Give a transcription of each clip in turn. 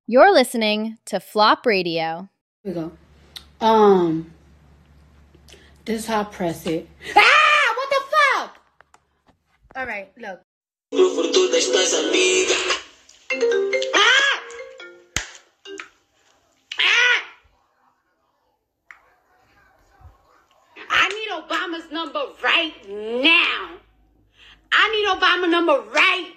You're listening to Flop Radio. Here we go. This is how I press it. Ah! What the fuck? Alright, look. Ah! Ah! I need Obama's number right now. I need Obama number right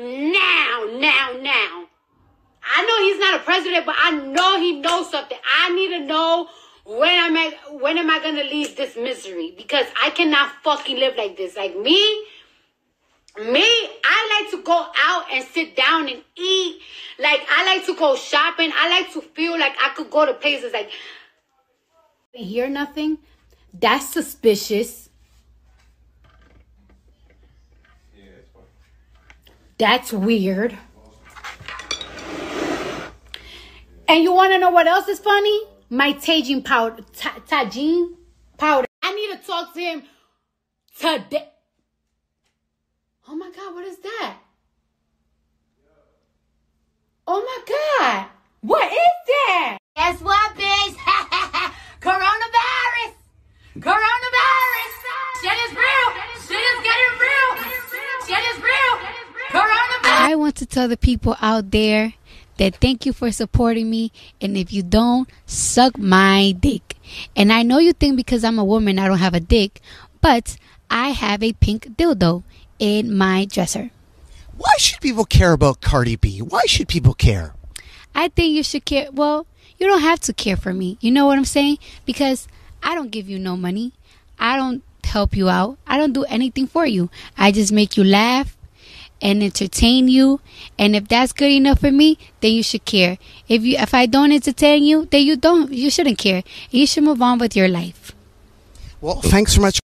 now. I know he's not a president, but I know he knows something. I need to know when am I gonna leave this misery? Because I cannot fucking live like this. Like me, I like to go out and sit down and eat. Like I like to go shopping. I like to feel like I could go to places like hear nothing. That's suspicious. That's weird. And you want to know what else is funny? My Tajin powder. Tajin powder. I need to talk to him today. Oh my God, what is that? Oh my God. What is that? Guess what, bitch? Coronavirus. Shit is real. Shit is getting real. Shit is real. Coronavirus. I want to tell the people out there that thank you for supporting me, and if you don't, suck my dick. And I know you think because I'm a woman I don't have a dick, but I have a pink dildo in my dresser. Why should people care about Cardi B? Why should people care? I think you should care. Well, you don't have to care for me. You know what I'm saying? Because I don't give you no money. I don't help you out. I don't do anything for you. I just make you laugh and entertain you, and if that's good enough for me, then you should care. If I don't entertain you, then you shouldn't care. You should move on with your life. Well, thanks so much.